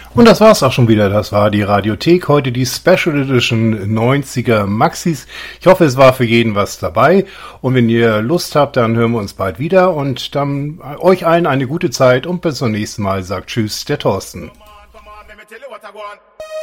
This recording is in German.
Und das war's auch schon wieder. Das war die Radiothek. Heute die Special Edition 90er Maxis. Ich hoffe, es war für jeden was dabei. Und wenn ihr Lust habt, dann hören wir uns bald wieder. Und dann euch allen eine gute Zeit. Und bis zum nächsten Mal sagt Tschüss, der Thorsten.